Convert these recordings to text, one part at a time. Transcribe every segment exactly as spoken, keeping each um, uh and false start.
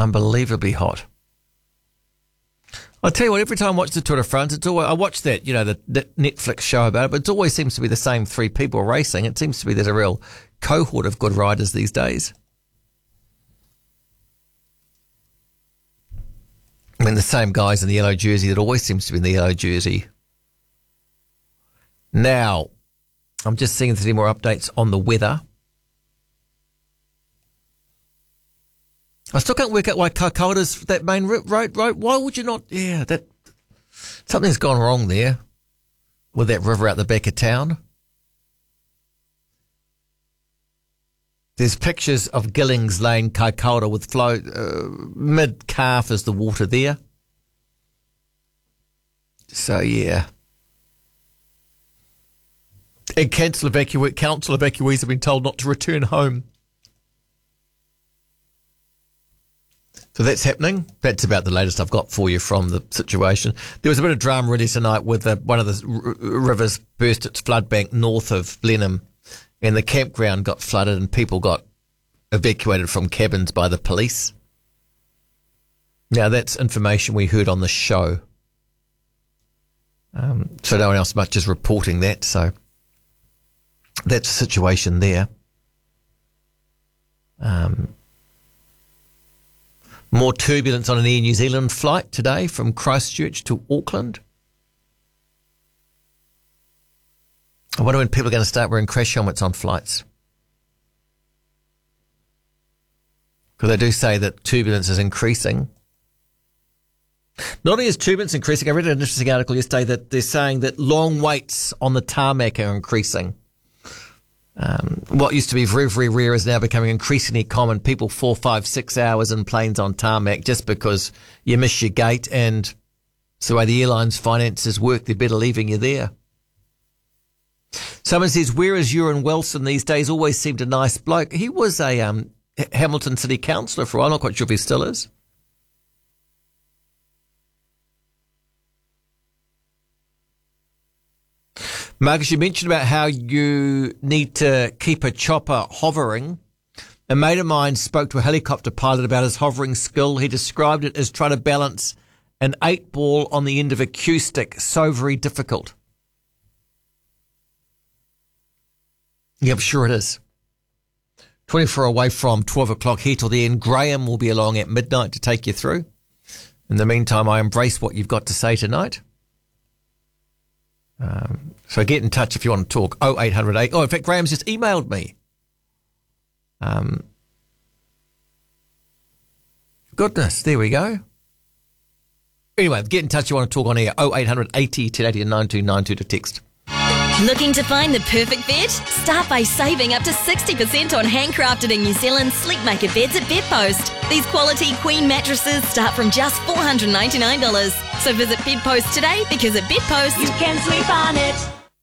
Unbelievably hot. I'll tell you what, every time I watch the Tour de France, it's always, I watch that, you know, the, the Netflix show about it, but it always seems to be the same three people racing. It seems to be there's a real cohort of good riders these days. I mean, the same guys in the yellow jersey that always seems to be in the yellow jersey. Now, I'm just seeing if there's any more updates on the weather. I still can't work out why Kaikoura's that main road, road. Why would you not? Yeah, that something's gone wrong there with that river out the back of town. There's pictures of Gillings Lane, Kaikoura with flow uh, mid-calf is the water there. So yeah. And council, evacu- council evacuees have been told not to return home. So that's happening. That's about the latest I've got for you from the situation. There was a bit of drama really tonight with uh, one of the r- rivers burst its flood bank north of Blenheim, and the campground got flooded and people got evacuated from cabins by the police. Now that's information we heard on the show. Um, so no one else much is reporting that. So that's the situation there. Um. More turbulence on an Air New Zealand flight today from Christchurch to Auckland. I wonder when people are going to start wearing crash helmets on flights. Because they do say that turbulence is increasing. Not only is turbulence increasing, I read an interesting article yesterday that they're saying that long waits on the tarmac are increasing. Um, what used to be very, very rare is now becoming increasingly common. People four, five, six hours in planes on tarmac just because you miss your gate, and it's the way the airline's finances work. They're better leaving you there. Someone says, where is Euron Wilson these days? Always seemed a nice bloke. He was a um, Hamilton City Councillor for a while. I'm not quite sure if he still is. Marcus, you mentioned about how you need to keep a chopper hovering. A mate of mine spoke to a helicopter pilot about his hovering skill. He described it as trying to balance an eight ball on the end of a cue stick. So very difficult. Yep, sure it is. twenty-four away from twelve o'clock here till the end. Graham will be along at midnight to take you through. In the meantime, I embrace what you've got to say tonight. Um, so get in touch if you want to talk. oh eight hundred eight. Oh, in fact, Graham's just emailed me. Um, goodness, there we go. Anyway, get in touch if you want to talk on air. oh eight hundred eighty, ten eighty and nine two nine two to text. Looking to find the perfect bed? Start by saving up to sixty percent on handcrafted in New Zealand Sleepmaker beds at Bedpost. These quality queen mattresses start from just four hundred ninety-nine dollars. So visit Bedpost today because at Bedpost you can sleep on it.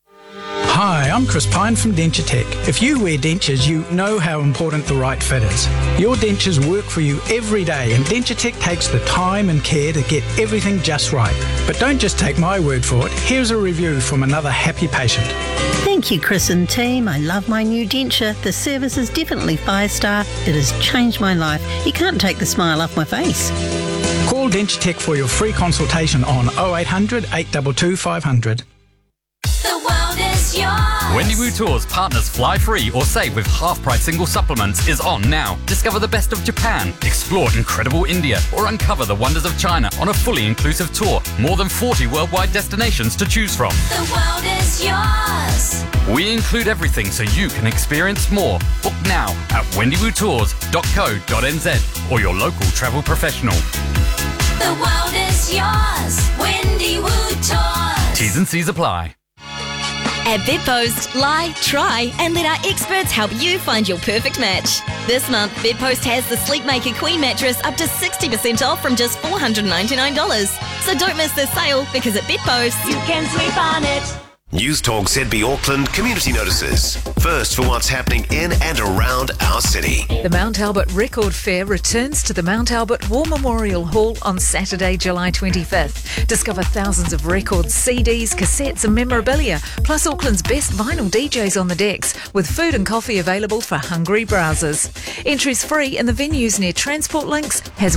Hi, I'm Chris Pine from Denture Tech. If you wear dentures, you know how important the right fit is. Your dentures work for you every day, and Denture Tech takes the time and care to get everything just right. But don't just take my word for it. Here's a review from another happy patient. Thank you, Chris and team. I love my new denture. The service is definitely five star. It has changed my life. You can't take the smile off my face. Call Denture Tech for your free consultation on oh eight hundred, eight two two, five hundred. The world is yours. Wendy Wu Tours Partners Fly Free or Save with half-price single supplements is on now. Discover the best of Japan, explore incredible India, or uncover the wonders of China on a fully inclusive tour. More than forty worldwide destinations to choose from. The world is yours. We include everything so you can experience more. Book now at wendy wu tours dot co dot n z or your local travel professional. The world is yours. Wendy Wu Tours. T's and C's apply. At Bedpost, lie, try, and let our experts help you find your perfect match. This month, Bedpost has the Sleepmaker Queen mattress up to sixty percent off from just four hundred ninety-nine dollars. So don't miss this sale because at Bedpost, you can sleep on it. News Talk Z B Auckland community notices. First for what's happening in and around our city. The Mount Albert Record Fair returns to the Mount Albert War Memorial Hall on Saturday, July twenty-fifth. Discover thousands of records, C Ds, cassettes and memorabilia, plus Auckland's best vinyl D Js on the decks, with food and coffee available for hungry browsers. Entries free and the venues near Transport Links has